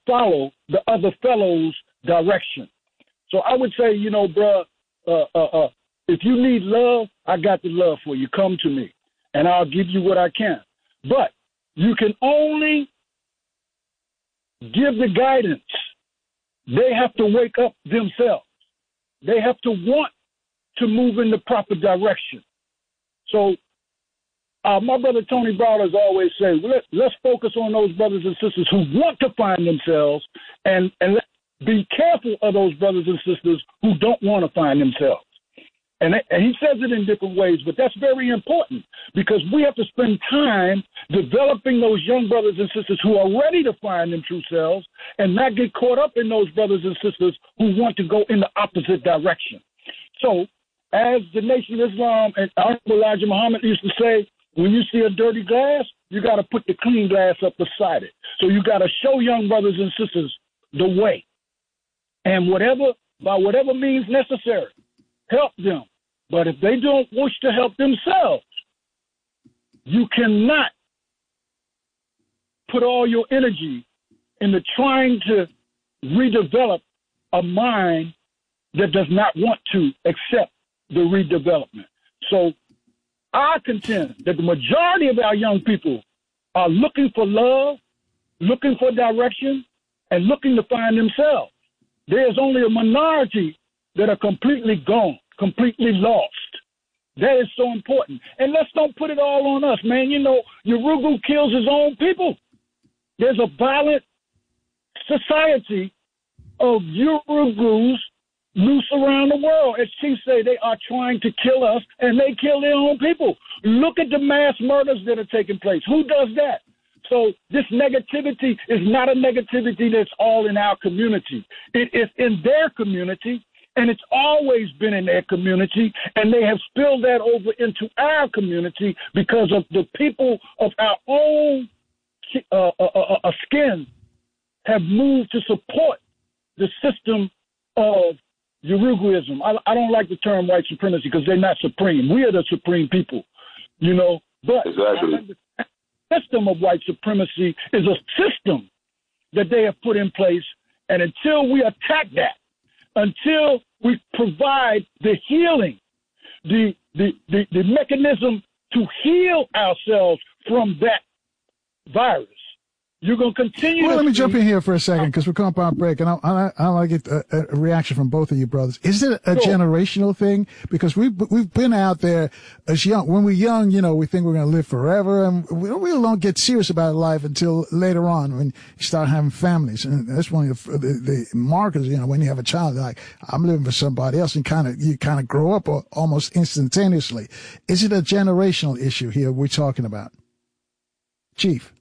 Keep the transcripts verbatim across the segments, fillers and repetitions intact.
follow the other fellow's direction. So I would say, you know, bruh, uh, uh, uh, if you need love, I got the love for you. Come to me, and I'll give you what I can. But you can only give the guidance. They have to wake up themselves. They have to want to move in the proper direction. So uh, my brother Tony Browder's always say, Let, let's focus on those brothers and sisters who want to find themselves, and, and let's be careful of those brothers and sisters who don't want to find themselves. And, and he says it in different ways, but that's very important because we have to spend time developing those young brothers and sisters who are ready to find them true selves and not get caught up in those brothers and sisters who want to go in the opposite direction. So as the Nation of Islam and Elijah Muhammad used to say, when you see a dirty glass, you got to put the clean glass up beside it. So you got to show young brothers and sisters the way. And whatever, by whatever means necessary, help them. But if they don't wish to help themselves, you cannot put all your energy into trying to redevelop a mind that does not want to accept the redevelopment. So I contend that the majority of our young people are looking for love, looking for direction, and looking to find themselves. There's only a minority that are completely gone, completely lost. That is so important. And let's don't put it all on us, man. You know, Urugu kills his own people. There's a violent society of Urugus loose around the world. As Chief say, they are trying to kill us, and they kill their own people. Look at the mass murders that are taking place. Who does that? So this negativity is not a negativity that's all in our community. It is in their community, and it's always been in their community, and they have spilled that over into our community because of the people of our own uh, uh, uh, uh, skin have moved to support the system of Uruguism. I, I don't like the term white supremacy because they're not supreme. We are the supreme people, you know. But exactly. the system of white supremacy is a system that they have put in place, and until we attack that, until we provide the healing, the the the, the mechanism to heal ourselves from that virus, you're going to continue. Well, to let me see- jump in here for a second because we're coming up on break, and I, I, I want to get a, a reaction from both of you brothers. Is it a Sure. generational thing? Because we've we've been out there as young. When we're young, you know, we think we're going to live forever, and we don't really don't get serious about life until later on when you start having families. And that's one of the, the, the markers. You know, when you have a child, like I'm living for somebody else, and kind of you kind of grow up almost instantaneously. Is it a generational issue here we're talking about, Chief?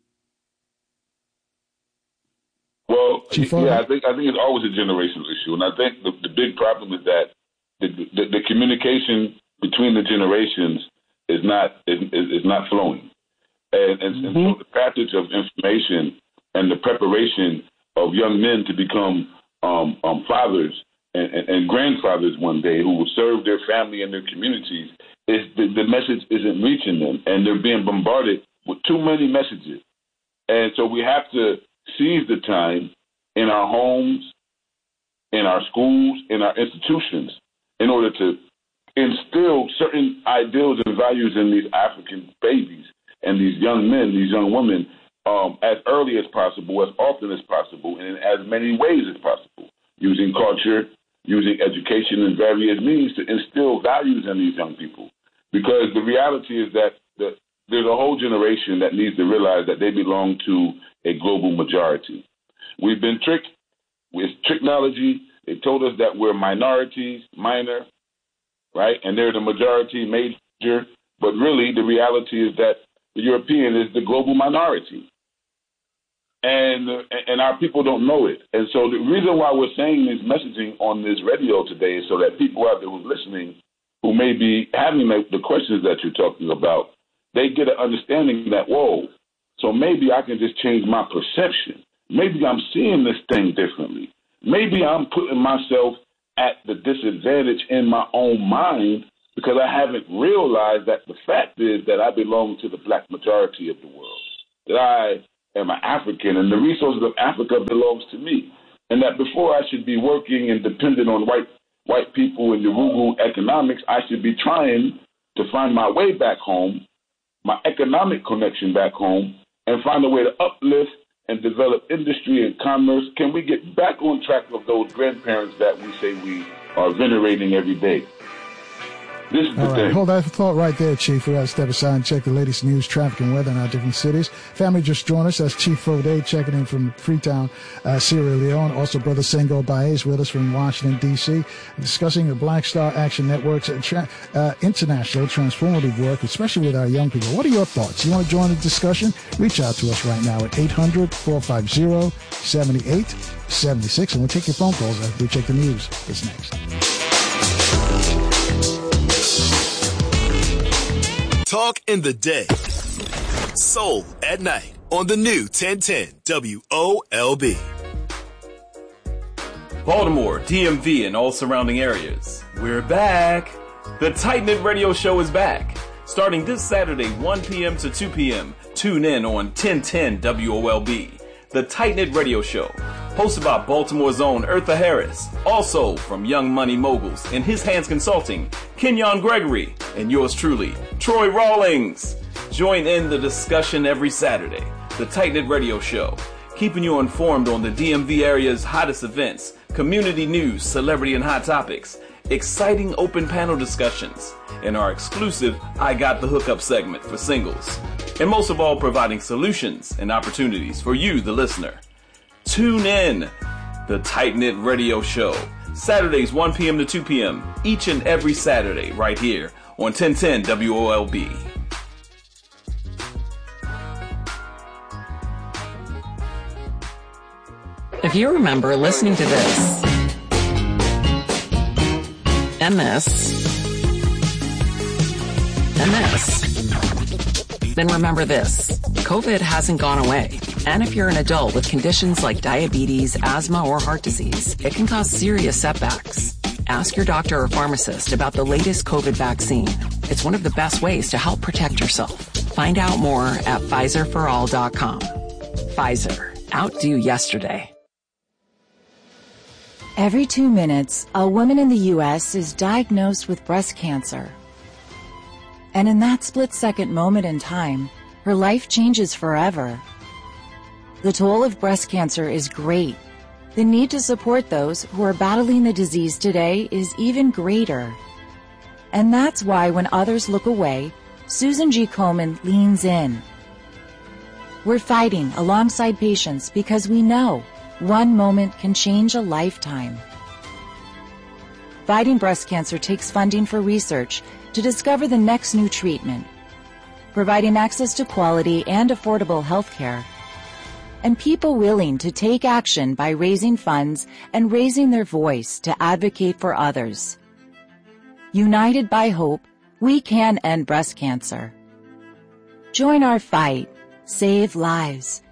Well, Chief yeah, Farmer? I think I think it's always a generational issue, and I think the, the big problem is that the, the, the communication between the generations is not is, is not flowing, and, and, Mm-hmm. and so the passage of information and the preparation of young men to become um, um, fathers and, and, and grandfathers one day who will serve their family and their communities is the, the message isn't reaching them, and they're being bombarded with too many messages, and so we have to seize the time in our homes, in our schools, in our institutions, in order to instill certain ideals and values in these African babies and these young men, these young women, um, as early as possible, as often as possible, and in as many ways as possible, using culture, using education and various means to instill values in these young people. Because the reality is that the, there's a whole generation that needs to realize that they belong to a global majority. We've been tricked with technology. They told us that we're minorities, minor, right? And they're the majority, major. But really, the reality is that the European is the global minority. And and our people don't know it. And so the reason why we're saying this messaging on this radio today is so that people out there who's listening, who may be having the, the questions that you're talking about, they get an understanding that, whoa, so maybe I can just change my perception. Maybe I'm seeing this thing differently. Maybe I'm putting myself at the disadvantage in my own mind because I haven't realized that the fact is that I belong to the black majority of the world, that I am I African, and the resources of Africa belongs to me. And that before I should be working and dependent on white white people in the Urugu economics, I should be trying to find my way back home, my economic connection back home, and find a way to uplift and develop industry and commerce. Can we get back on track of those grandparents that we say we are venerating every day? This is the All right, thing. hold that thought right there, Chief. We got to step aside and check the latest news, traffic, and weather in our different cities. Family just joined us. That's Chief Fode checking in from Freetown, uh, Sierra Leone. Also, Brother Sengo Baez is with us from Washington, D C, discussing the Black Star Action Network's uh, tra- uh, international transformative work, especially with our young people. What are your thoughts? You want to join the discussion? Reach out to us right now at eight hundred, four five zero, seven eight seven six, and we'll take your phone calls after we check the news. It's next. Talk in the day. Soul at night on the new ten ten W O L B. Baltimore, D M V, and all surrounding areas. We're back. The Tight Knit Radio Show is back. Starting this Saturday, one p.m. to two p.m. Tune in on ten ten W O L B. The Tight Knit Radio Show, hosted by Baltimore's own Eartha Harris. Also from Young Money Moguls and His Hands Consulting, Kenyon Gregory, and yours truly, Troy Rawlings. Join in the discussion every Saturday. The Tight Knit Radio Show, keeping you informed on the D M V area's hottest events, community news, celebrity and hot topics, exciting open panel discussions, and our exclusive I Got the Hookup segment for singles. And most of all, providing solutions and opportunities for you, the listener. Tune in. The Tight Knit Radio Show. Saturdays, one p.m. to two p.m. Each and every Saturday right here on ten ten W O L B. If you remember listening to this and this and this, then remember this. COVID hasn't gone away. And if you're an adult with conditions like diabetes, asthma, or heart disease, it can cause serious setbacks. Ask your doctor or pharmacist about the latest COVID vaccine. It's one of the best ways to help protect yourself. Find out more at Pfizer for all dot com. Pfizer. Outdo yesterday. Every two minutes, a woman in the U S is diagnosed with breast cancer. And in that split-second moment in time, her life changes forever. The toll of breast cancer is great. The need to support those who are battling the disease today is even greater. And that's why when others look away, Susan G. Komen leans in. We're fighting alongside patients because we know one moment can change a lifetime. Fighting breast cancer takes funding for research to discover the next new treatment, providing access to quality and affordable health care, and people willing to take action by raising funds and raising their voice to advocate for others. United by hope, we can end breast cancer. Join our fight. Save lives.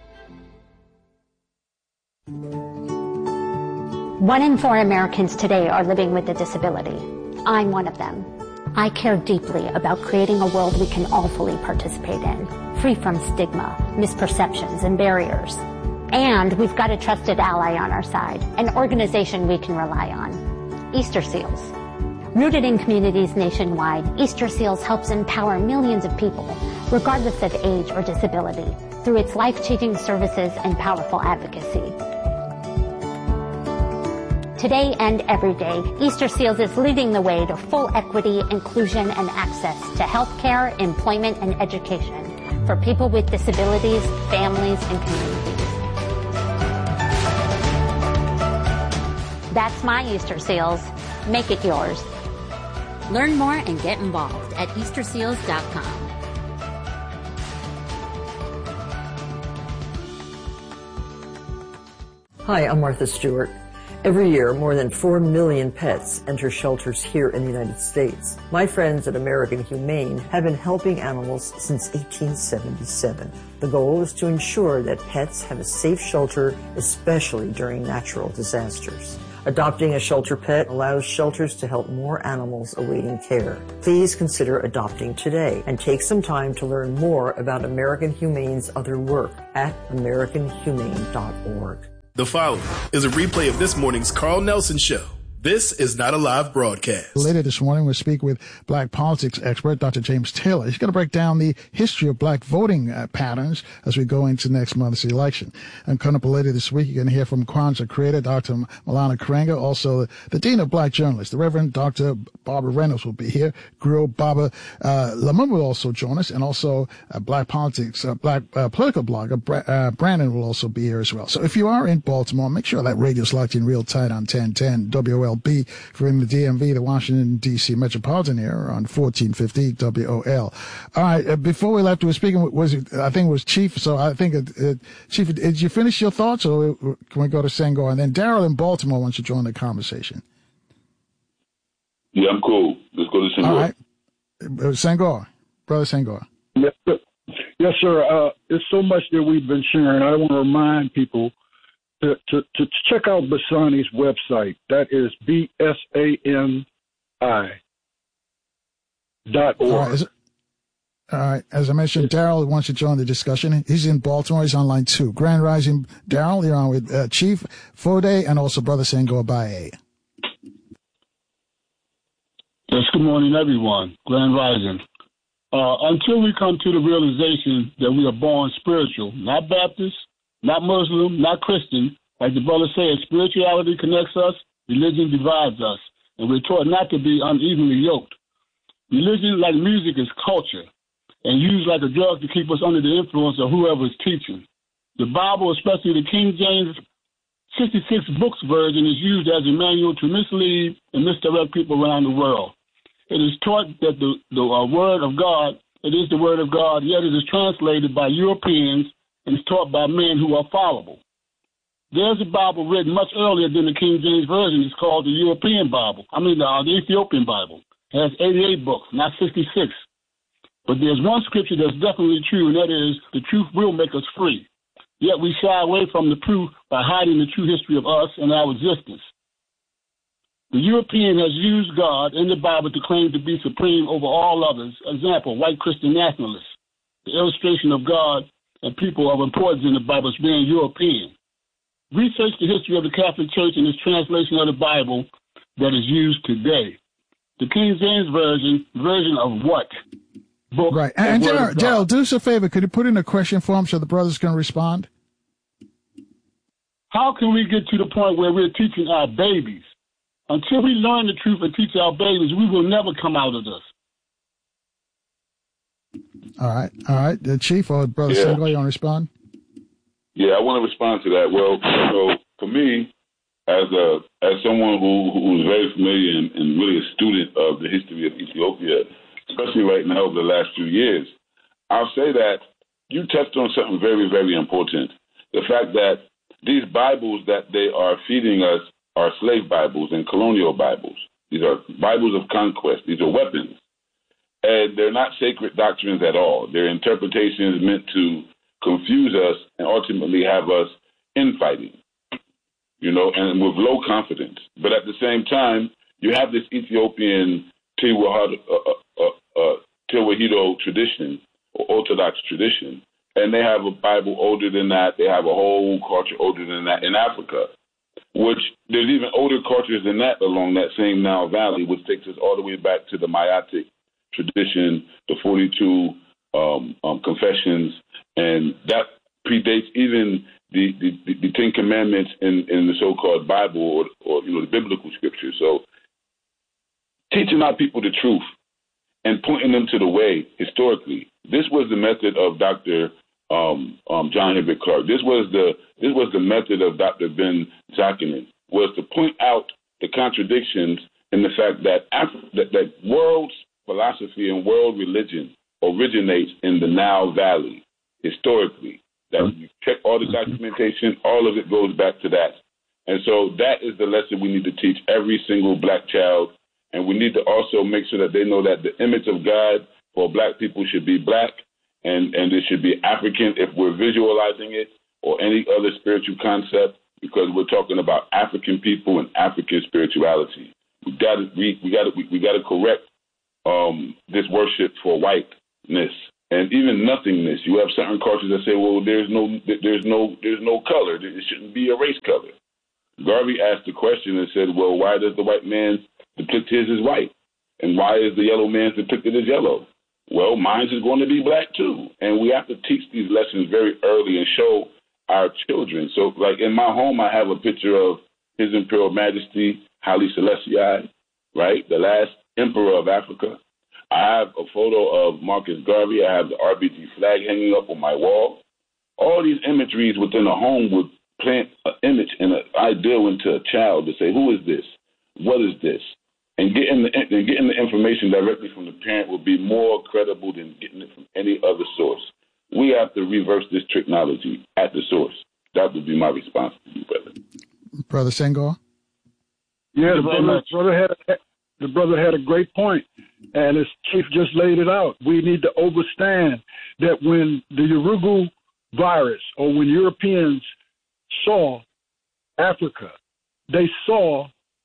One in four Americans today are living with a disability. I'm one of them. I care deeply about creating a world we can all fully participate in, free from stigma, misperceptions, and barriers. And we've got a trusted ally on our side, an organization we can rely on, Easter Seals. Rooted in communities nationwide, Easter Seals helps empower millions of people, regardless of age or disability, through its life-changing services and powerful advocacy. Today and every day, Easter Seals is leading the way to full equity, inclusion, and access to healthcare, employment, and education for people with disabilities, families, and communities. That's my Easter Seals. Make it yours. Learn more and get involved at Easter Seals dot com. Hi, I'm Martha Stewart. Every year, more than four million pets enter shelters here in the United States. My friends at American Humane have been helping animals since eighteen seventy-seven. The goal is to ensure that pets have a safe shelter, especially during natural disasters. Adopting a shelter pet allows shelters to help more animals awaiting care. Please consider adopting today and take some time to learn more about American Humane's other work at american humane dot org. The following is a replay of this morning's Carl Nelson Show. This is not a live broadcast. Later this morning, we'll speak with black politics expert Doctor James Taylor. He's going to break down the history of black voting uh, patterns as we go into next month's election. And coming up later this week, you're going to hear from Kwanzaa creator Doctor Maulana Karenga, also the Dean of Black Journalists, the Reverend Doctor Barbara Reynolds will be here. Grill Baba uh, Lamum will also join us, and also uh, black politics, uh, black uh, political blogger Bra- uh, Brandon will also be here as well. So if you are in Baltimore, make sure that radio's locked in real tight on ten ten W O L. B for in the D M V, the Washington, D C metropolitan area on fourteen fifty W O L. All right, uh, before we left, we were speaking, was it, I think it was Chief, so I think, it, it, Chief, did you finish your thoughts, or can we go to Senghor? And then Daryl in Baltimore wants to join the conversation. Yeah, I'm cool. Let's go to Senghor. All right. Uh, Senghor, Brother Senghor. Yes, sir. Yes, sir. Uh, it's so much that we've been sharing. I want to remind people To, to, to check out Basani's website. That is B S A N I dot org. All right. Is, all right. As I mentioned, Daryl wants to join the discussion. He's in Baltimore. He's on line two. Grand Rising, Daryl, you're on with uh, Chief Fode and also Brother Senghor Baye. Yes, good morning, everyone. Grand Rising. Uh, until we come to the realization that we are born spiritual, not Baptist, not Muslim, not Christian. Like the brother said, spirituality connects us, religion divides us, and we're taught not to be unevenly yoked. Religion, like music, is culture, and used like a drug to keep us under the influence of whoever is teaching. The Bible, especially the King James sixty-six books version, is used as a manual to mislead and misdirect people around the world. It is taught that the, the uh, Word of God, it is the Word of God, yet it is translated by Europeans and is taught by men who are fallible. There's a Bible written much earlier than the King James Version. It's called the European Bible. I mean, uh, the Ethiopian Bible. It has eighty-eight books, not sixty-six. But there's one scripture that's definitely true, and that is the truth will make us free. Yet we shy away from the truth by hiding the true history of us and our existence. The European has used God in the Bible to claim to be supreme over all others. Example, white Christian nationalists. The illustration of God and people of importance in the Bible as being European. Research the history of the Catholic Church and its translation of the Bible that is used today. The King James Version, version of what? Book. Right. And, and Daryl, Daryl, do us a favor. Could you put in a question for him so the brothers can respond? How can we get to the point where we're teaching our babies? Until we learn the truth and teach our babies, we will never come out of this. All right. All right. The Chief or Brother yeah. Senghor, you want to respond? Yeah, I want to respond to that. Well, so for me, as a as someone who who's very familiar and, and really a student of the history of Ethiopia, especially right now over the last few years, I'll say that you touched on something very, very important. The fact that these Bibles that they are feeding us are slave Bibles and colonial Bibles. These are Bibles of conquest. These are weapons. And they're not sacred doctrines at all. Their interpretation is meant to confuse us and ultimately have us infighting, you know, and with low confidence. But at the same time, you have this Ethiopian Tewahedo uh, uh, uh, tradition or Orthodox tradition, and they have a Bible older than that. They have a whole culture older than that in Africa, which there's even older cultures than that along that same Nile Valley, which takes us all the way back to the Mayatic tradition, the forty-two um, um, confessions, and that predates even the, the, the Ten Commandments in, in the so-called Bible or, or you know the biblical scriptures. So teaching our people the truth and pointing them to the way historically. This was the method of Doctor Um, um, John Henrik Clarke. This was the this was the method of Doctor Ben Zakinen, was to point out the contradictions in the fact that Af- that, that world philosophy and world religion originates in the Nile Valley historically. That when you check all the documentation, all of it goes back to that. And so that is the lesson we need to teach every single black child. And we need to also make sure that they know that the image of God for black people should be black, and, and it should be African if we're visualizing it, or any other spiritual concept. because we're talking about African people and African spirituality. We got to we, we got to we, we got to correct um, this worship for whiteness and even nothingness. You have certain cultures that say, "Well, there's no there's no there's no color. It shouldn't be a race color." Garvey asked the question and said, "Well, why does the white man depict his as white, and why is the yellow man depicted as yellow?" Well, mine is going to be black too, and we have to teach these lessons very early and show our children. So, like in my home, I have a picture of His Imperial Majesty Haile Selassie, right, the last emperor of Africa. I have a photo of Marcus Garvey. I have the R B G flag hanging up on my wall. All these imageries within a home would plant an image and an ideal into a child to say, who is this? What is this? And getting the, and getting the information directly from the parent will be more credible than getting it from any other source. We have to reverse this technology at the source. That would be my response to you, brother. Brother Senghor? Yeah, the brother, brother had a, the brother had a great point, and as Chief just laid it out. We need to understand that when the Urugu virus, or when Europeans saw Africa, they saw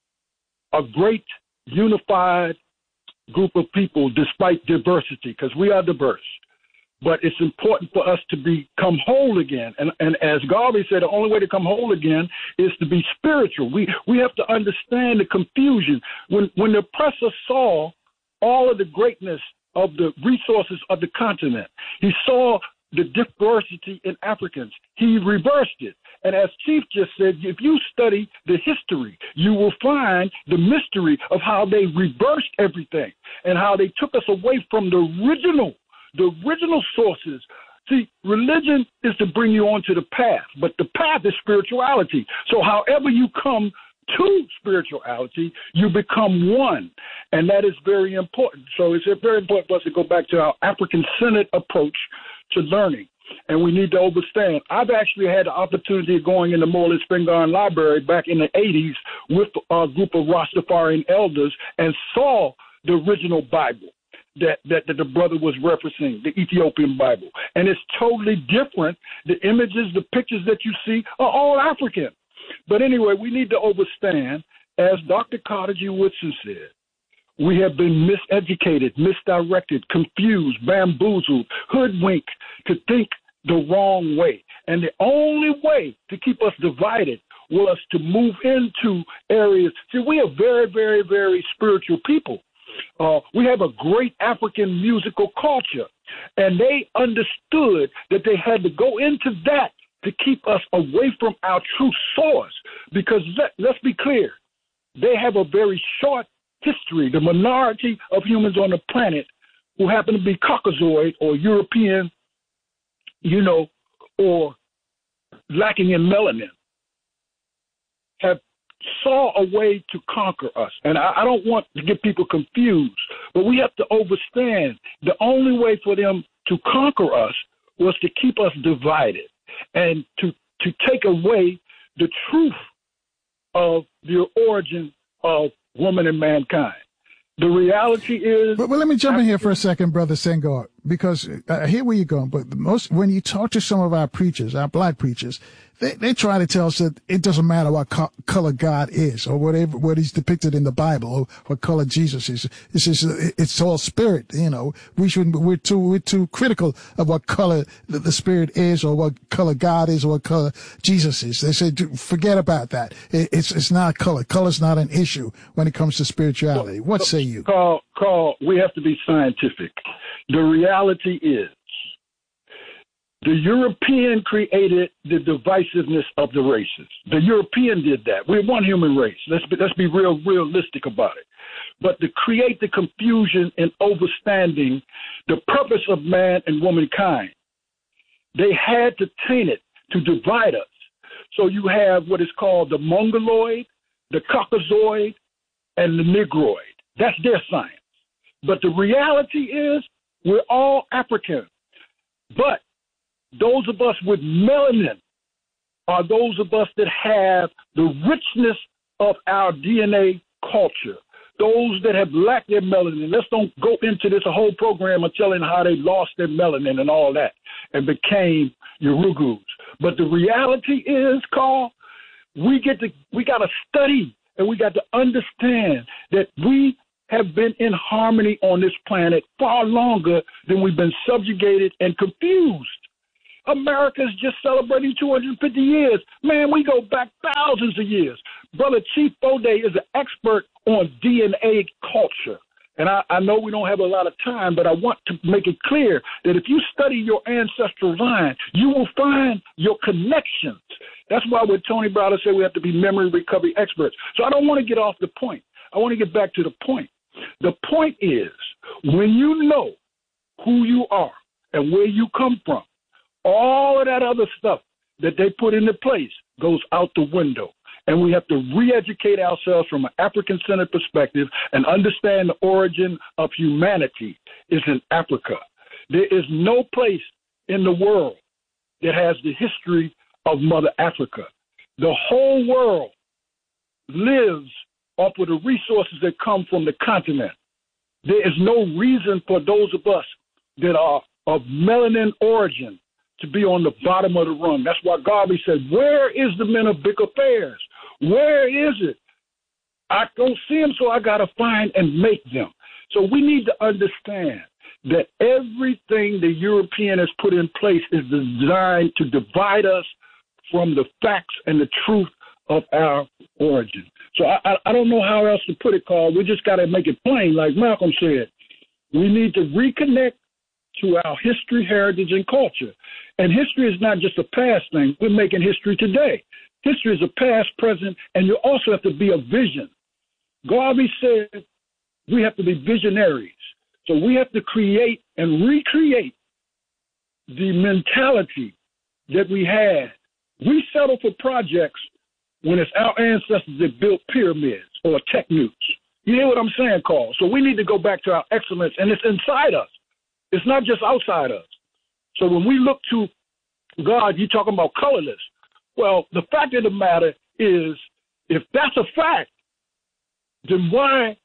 a great unified group of people despite diversity, because we are diverse. But it's important for us to become whole again. And, and as Garvey said, the only way to come whole again is to be spiritual. We we have to understand the confusion. When, when the oppressor saw all of the greatness of the resources of the continent, he saw the diversity in Africans. He reversed it. And as Chief just said, if you study the history, you will find the mystery of how they reversed everything and how they took us away from the original, the original sources. See, religion is to bring you onto the path, but the path is spirituality. So however you come to spirituality, you become one, and that is very important. So it's very important for us to go back to our African-centered approach to learning, and we need to understand. I've actually had the opportunity of going in the Moreland Spingarn Library back in the eighties with a group of Rastafarian elders and saw the original Bible that, that, that the brother was referencing, the Ethiopian Bible. And it's totally different. The images, the pictures that you see are all African. But anyway, we need to understand, as Doctor Carter G. Woodson said, we have been miseducated, misdirected, confused, bamboozled, hoodwinked to think the wrong way. And the only way to keep us divided was to move into areas. See, we are very, very, very spiritual people. Uh, we have a great African musical culture, and they understood that they had to go into that to keep us away from our true source. Because let, let's be clear, they have a very short history. The minority of humans on the planet who happen to be Caucasoid or European, you know, or lacking in melanin, have saw a way to conquer us. And I, I don't want to get people confused, but we have to understand the only way for them to conquer us was to keep us divided and to, to take away the truth of the origin of woman and mankind. The reality is... But, well, let me jump in here for a second, Brother Senghor, because I hear where you're going, but most when you talk to some of our preachers, our black preachers, they, they try to tell us that it doesn't matter what co- color God is or whatever, what he's depicted in the Bible or what color Jesus is. It's just, it's all spirit, you know. We shouldn't, we're too, we're too critical of what color the, the spirit is or what color God is or what color Jesus is. They say, forget about that. It, it's, it's not color. Color's not an issue when it comes to spirituality. What say you? Carl, Carl, we have to be scientific. The reality is, the European created the divisiveness of the races. The European did that. We're one human race. Let's be, let's be real realistic about it. But to create the confusion and overstanding the purpose of man and womankind, they had to taint it to divide us. So you have what is called the Mongoloid, the Caucasoid, and the Negroid. That's their science. But the reality is we're all African. But those of us with melanin are those of us that have the richness of our D N A culture. Those that have lacked their melanin. Let's don't go into this a whole program of telling how they lost their melanin and all that and became Urugus. But the reality is, Carl, we get to, we got to study and we got to understand that we have been in harmony on this planet far longer than we've been subjugated and confused. America's just celebrating two hundred fifty years. Man, we go back thousands of years. Brother Chief Bode is an expert on D N A culture. And I, I know we don't have a lot of time, but I want to make it clear that if you study your ancestral line, you will find your connections. That's why with Tony Browder said we have to be memory recovery experts. So I don't want to get off the point. I want to get back to the point. The point is, when you know who you are and where you come from, all of that other stuff that they put into place goes out the window. And we have to re-educate ourselves from an African-centered perspective and understand the origin of humanity is in Africa. There is no place in the world that has the history of Mother Africa. The whole world lives off of the resources that come from the continent. There is no reason for those of us that are of melanin origin to be on the bottom of the rung. That's why Garvey said, where is the men of big affairs? Where is it? I don't see them, so I got to find and make them. So we need to understand that everything the European has put in place is designed to divide us from the facts and the truth of our origin. So I, I, I don't know how else to put it, Carl. We just got to make it plain. Like Malcolm said, we need to reconnect to our history, heritage, and culture. And history is not just a past thing. We're making history today. History is a past, present, and you also have to be a vision. Garvey said we have to be visionaries. So we have to create and recreate the mentality that we had. We settle for projects when it's our ancestors that built pyramids or techniques. You hear what I'm saying, Carl? So we need to go back to our excellence, and it's inside us. It's not just outside us. So when we look to God, you're talking about colorless. Well, the fact of the matter is, if that's a fact, then why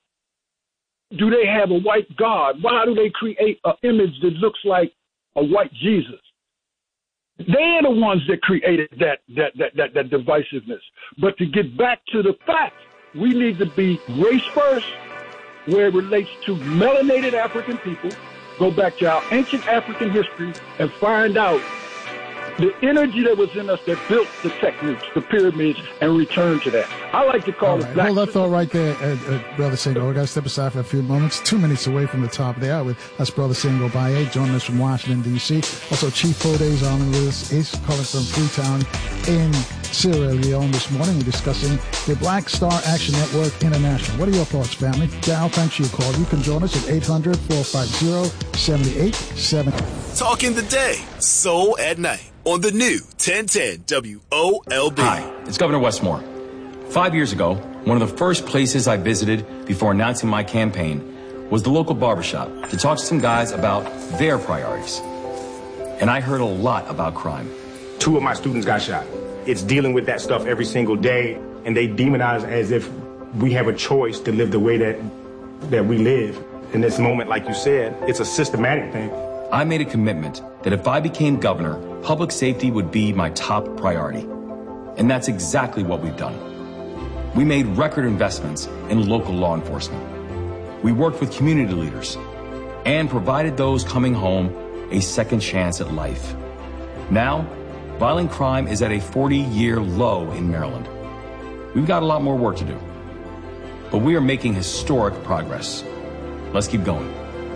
do they have a white God? Why do they create an image that looks like a white Jesus? They're the ones that created that that, that, that, that divisiveness. But to get back to the facts, we need to be race first, where it relates to melanated African people, go back to our ancient African history and find out the energy that was in us that built the techniques, the pyramids, and return to that. I like to call right. it black. Hold that thought right there, uh, uh, Brother Singo. We're going to step aside for a few moments. Two minutes away from the top of the hour. That's Brother Singo Baye joining us from Washington, D C Also, Chief Bode is on with us. He's calling from Freetown in Sierra Leone this morning. We're discussing the Black Star Action Network International. What are your thoughts, family? Dal, thanks for your call. You can join us at eight hundred, four five zero, seven eight seven zero. Talking the day, Soul at Night. On the new ten ten W O L B. Hi, it's Governor Westmore. Five years ago, one of the first places I visited before announcing my campaign was the local barbershop to talk to some guys about their priorities. And I heard a lot about crime. Two of my students got shot. It's dealing with that stuff every single day, and they demonize as if we have a choice to live the way that that we live. In this moment, like you said, it's a systematic thing. I made a commitment that if I became governor, public safety would be my top priority. And that's exactly what we've done. We made record investments in local law enforcement. We worked with community leaders and provided those coming home a second chance at life. Now, violent crime is at a forty-year low in Maryland. We've got a lot more work to do, but we are making historic progress. Let's keep going.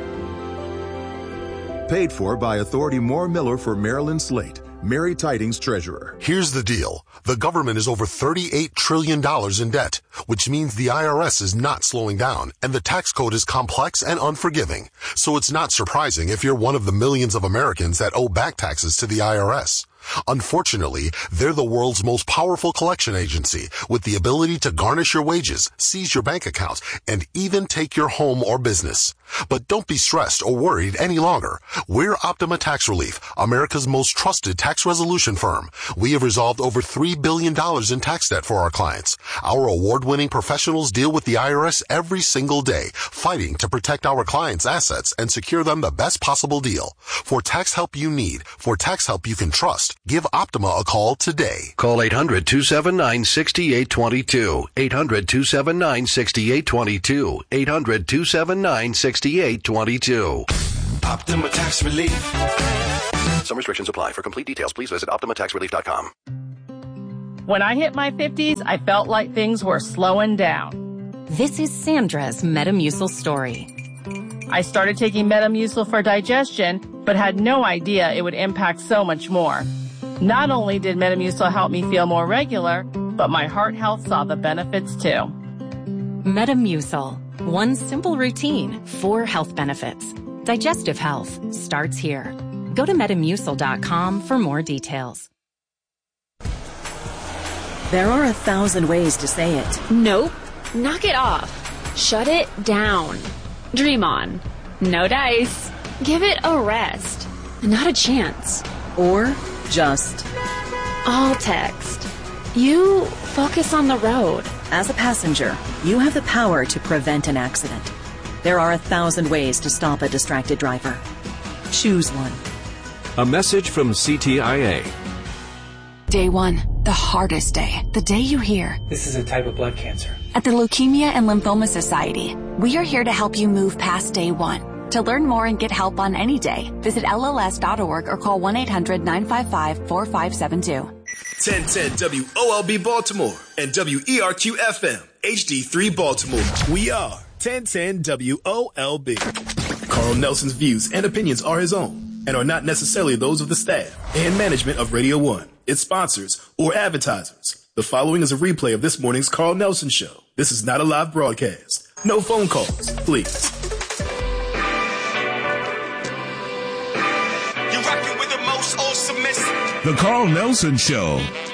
Paid for by Authority Moore Miller for Maryland Slate. Mary Tidings, Treasurer. Here's the deal. The government is over thirty-eight trillion dollars in debt, which means the I R S is not slowing down, and the tax code is complex and unforgiving. So it's not surprising if you're one of the millions of Americans that owe back taxes to the I R S. Unfortunately, they're the world's most powerful collection agency with the ability to garnish your wages, seize your bank account, and even take your home or business. But don't be stressed or worried any longer. We're Optima Tax Relief, America's most trusted tax resolution firm. We have resolved over three billion dollars in tax debt for our clients. Our award-winning professionals deal with the I R S every single day, fighting to protect our clients' assets and secure them the best possible deal. For tax help you need, for tax help you can trust, Give Optima a call today. Call eight hundred, two seven nine, six eight two two. eight hundred, two seven nine, six eight two two. eight hundred, two seven nine, six eight two two. Optima Tax Relief. Some restrictions apply. For complete details, please visit optima tax relief dot com. When I hit my fifties, I felt like things were slowing down. This is Sandra's Metamucil story. I started taking Metamucil for digestion, but had no idea it would impact so much more. Not only did Metamucil help me feel more regular, but my heart health saw the benefits too. Metamucil. One simple routine, four health benefits. Digestive health starts here. Go to metamucil dot com for more details. There are a thousand ways to say it. Nope. Knock it off. Shut it down. Dream on. No dice. Give it a rest. Not a chance. Or just... All text. You focus on the road. As a passenger, you have the power to prevent an accident. There are a thousand ways to stop a distracted driver. Choose one. A message from C T I A. Day one, the hardest day, the day you hear. This is a type of blood cancer. At the Leukemia and Lymphoma Society, we are here to help you move past day one. To learn more and get help on any day, visit L L S dot org or call one eight hundred nine five five four five seven two. ten ten W O L B Baltimore and W E R Q F M H D three Baltimore. We are ten ten W O L B. Carl Nelson's views and opinions are his own and are not necessarily those of the staff and management of Radio One, its sponsors, or advertisers. The following is a replay of this morning's Carl Nelson Show. This is not a live broadcast. No phone calls, please. You're rocking with the most awesome. The Carl Nelson Show